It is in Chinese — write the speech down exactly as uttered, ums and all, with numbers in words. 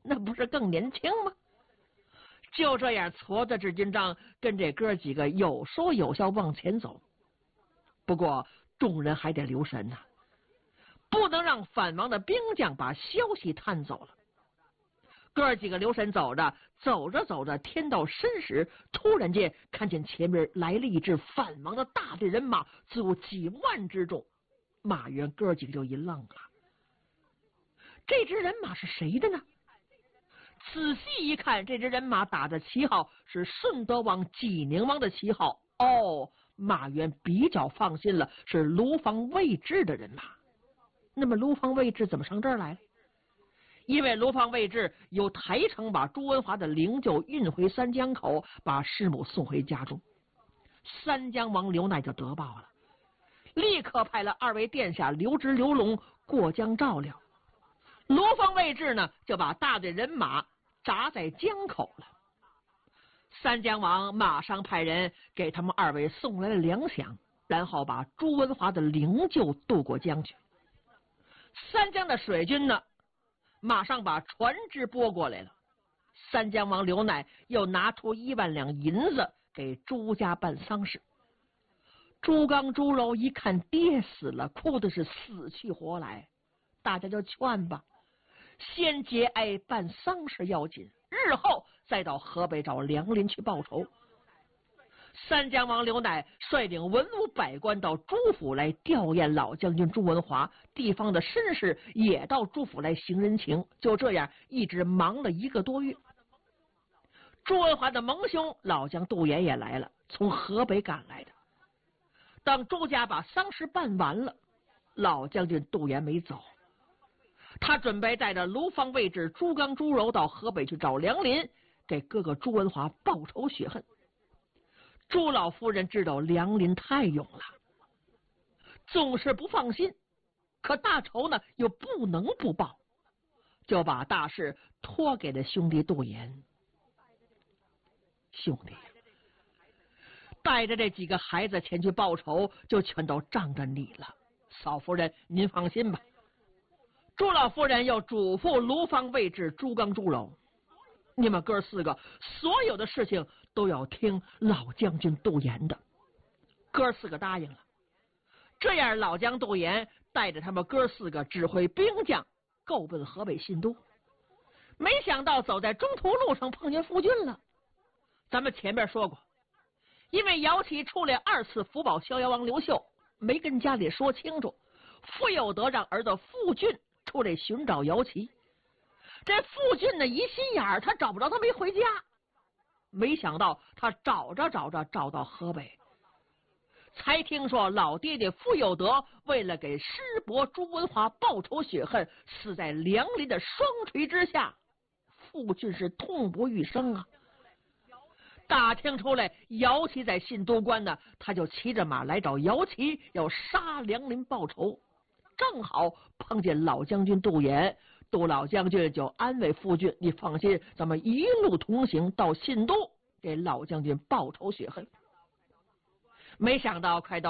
那不是更年轻吗？就这样矬子执军杖跟这哥几个有说有笑往前走。不过众人还得留神呐、啊，不能让反王的兵将把消息探走了。哥几个留神走着，走着走着，天到申时，突然间看见前面来了一支反王的大队人马，足有几万之众。马元哥几个就一愣啊，这支人马是谁的呢？仔细一看，这支人马打的旗号是顺德王、济宁王的旗号。哦，马元比较放心了，是卢方魏志的人马。那么卢方魏志怎么上这儿来了？因为卢方魏志由台城把朱文华的灵柩运回三江口，把师母送回家中。三江王刘乃就得报了，立刻派了二位殿下刘直、刘龙过江照料。卢方魏志呢，就把大队人马扎在江口了。三江王马上派人给他们二位送来了粮饷，然后把朱文华的灵柩渡过江去。三江的水军呢，马上把船只拨过来了。三江王刘乃又拿出一万两银子给朱家办丧事。朱刚、朱柔一看爹死了，哭的是死去活来，大家就劝吧，先节哀办丧事要紧，日后再到河北找梁林去报仇。三江王刘乃率领文武百官到朱府来吊唁老将军朱文华，地方的绅士也到朱府来行人情，就这样一直忙了一个多月。朱文华的盟兄老将杜岩也来了，从河北赶来的。当朱家把丧事办完了，老将军杜岩没走，他准备带着卢方、魏志、朱刚、朱柔到河北去找梁林，给哥哥朱文华报仇雪恨。朱老夫人知道梁林太勇了，总是不放心，可大仇呢又不能不报，就把大事托给了兄弟杜岩。兄弟带着这几个孩子前去报仇，就全都仗着你了。嫂夫人您放心吧。朱老夫人又嘱咐卢方、魏志、朱刚、朱柔，你们哥四个所有的事情都要听老将军杜岩的。哥四个答应了。这样老将杜岩带着他们哥四个指挥兵将够奔河北信都。没想到走在中途路上碰见傅俊了。咱们前面说过，因为姚琦出来二次福保逍遥王刘秀，没跟家里说清楚，傅有德让儿子傅俊出来寻找姚琦。这傅俊呢一心眼儿，他找不着，他没回家。没想到他找着找着找到河北，才听说老爹爹傅有德为了给师伯朱文华报仇雪恨，死在梁林的双锤之下。傅俊是痛不欲生啊。打听出来姚琦在信都关呢，他就骑着马来找姚琦，要杀梁林报仇。正好碰见老将军杜岩，杜老将军就安慰傅俊，你放心，咱们一路同行到信都，给老将军报仇雪恨。没想到快到